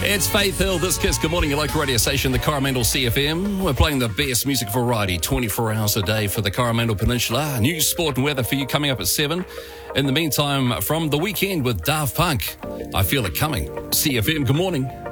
It's Faith Hill. This Kiss. Good morning, your local radio station, the Coromandel CFM. We're playing the best music variety 24 hours a day for the Coromandel Peninsula. News, sport and weather for you coming up at 7. In the meantime, from the weekend with Daft Punk, I Feel It Coming. CFM, good morning.